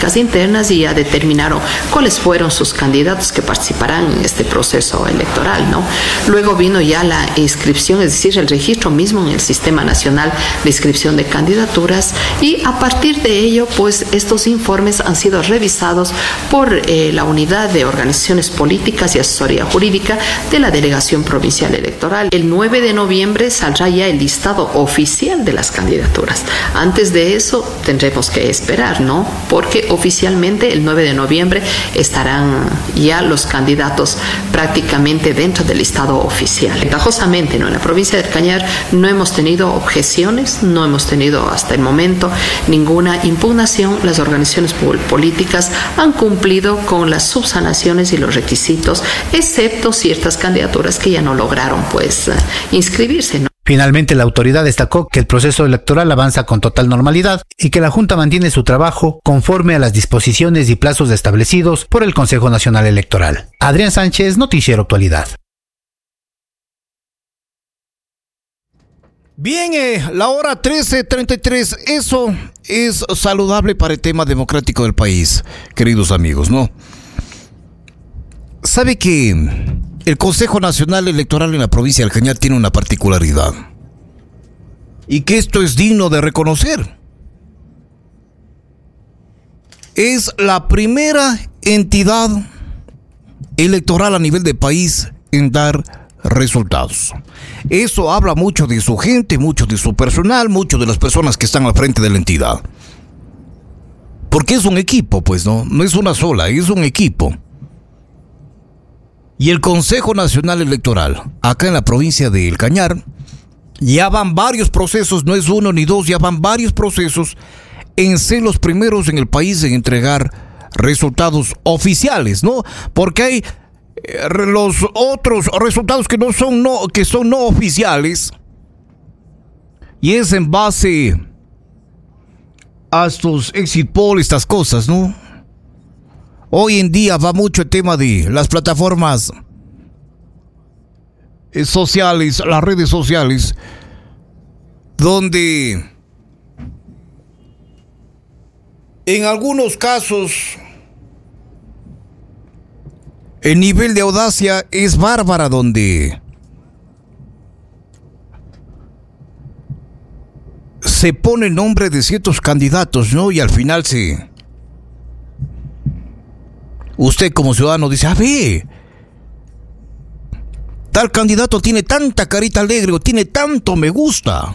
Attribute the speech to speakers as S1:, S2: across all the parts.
S1: políticas internas y ya determinaron cuáles fueron sus candidatos que participarán en este proceso electoral, ¿no? Luego vino ya la inscripción, es decir, el registro mismo en el Sistema Nacional de Inscripción de Candidaturas, y a partir de ello, pues estos informes han sido revisados por la Unidad de Organizaciones Políticas y Asesoría Jurídica de la Delegación Provincial Electoral. El 9 de noviembre saldrá ya el listado oficial de las candidaturas. Antes de eso tendremos que esperar, ¿no? Porque oficialmente el 9 de noviembre estarán ya los candidatos prácticamente dentro del listado oficial. Ventajosamente, ¿no? En la provincia del Cañar no hemos tenido objeciones, no hemos tenido hasta el momento ninguna impugnación. Las organizaciones políticas han cumplido con las subsanaciones y los requisitos, excepto ciertas candidaturas que ya no lograron pues inscribirse, ¿no?
S2: Finalmente, la autoridad destacó que el proceso electoral avanza con total normalidad y que la Junta mantiene su trabajo conforme a las disposiciones y plazos establecidos por el Consejo Nacional Electoral. Adrián Sánchez, Noticiero Actualidad.
S3: Bien, la hora 13:33, eso es saludable para el tema democrático del país, queridos amigos, ¿no? ¿Sabe que el Consejo Nacional Electoral en la provincia del Cañar tiene una particularidad? Y que esto es digno de reconocer. Es la primera entidad electoral a nivel de país en dar resultados. Eso habla mucho de su gente, mucho de su personal, mucho de las personas que están al frente de la entidad. Porque es un equipo, pues, no es una sola, es un equipo. Y el Consejo Nacional Electoral, acá en la provincia de El Cañar, ya van varios procesos, no es uno ni dos, ya van varios procesos en ser los primeros en el país en entregar resultados oficiales, ¿no? Porque hay los otros resultados que son no oficiales, y es en base a estos exit poll, estas cosas, ¿no? Hoy en día va mucho el tema de las plataformas sociales, las redes sociales, donde en algunos casos el nivel de audacia es bárbara, donde se pone el nombre de ciertos candidatos, ¿no? Y al final usted como ciudadano dice, a ver, tal candidato tiene tanta carita alegre o tiene tanto me gusta.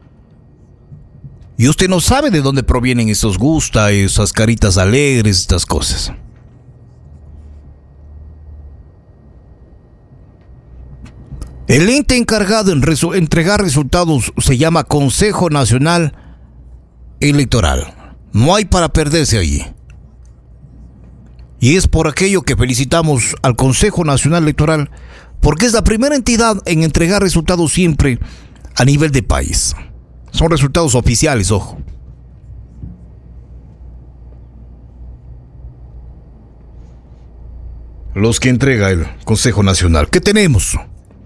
S3: Y usted no sabe de dónde provienen esos gusta, esas caritas alegres, estas cosas. El ente encargado en entregar resultados se llama Consejo Nacional Electoral. No hay para perderse allí. Y es por aquello que felicitamos al Consejo Nacional Electoral, porque es la primera entidad en entregar resultados siempre a nivel de país. Son resultados oficiales, ojo. Los que entrega el Consejo Nacional. ¿Qué tenemos?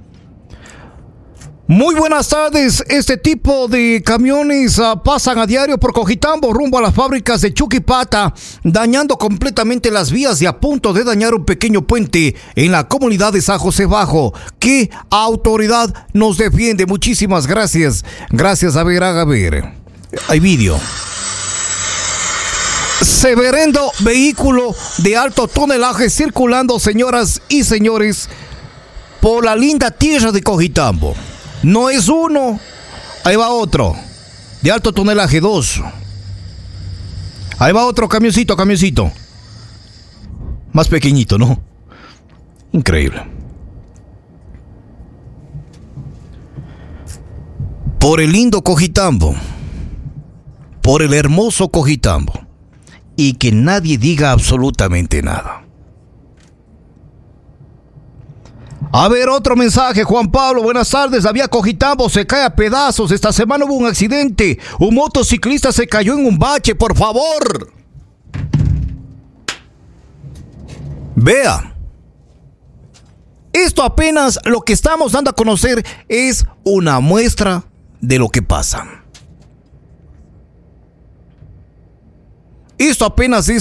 S3: Muy buenas tardes. Este tipo de camiones pasan a diario por Cojitambo rumbo a las fábricas de Chuquipata, dañando completamente las vías y a punto de dañar un pequeño puente en la comunidad de San José Bajo. ¿Qué autoridad nos defiende? Muchísimas gracias. Gracias. A ver. Hay vídeo. Severendo vehículo de alto tonelaje circulando, señoras y señores, por la linda tierra de Cojitambo. No es uno, ahí va otro, de alto tonelaje, 2. Ahí va otro camioncito, más pequeñito, ¿no? Increíble. Por el lindo Cojitambo, por el hermoso Cojitambo, y que nadie diga absolutamente nada. A ver, otro mensaje, Juan Pablo, buenas tardes. La vía Cojitambo se cae a pedazos. Esta semana hubo un accidente. Un motociclista se cayó en un bache, por favor. Vea. Esto apenas lo que estamos dando a conocer es una muestra de lo que pasa. Esto apenas es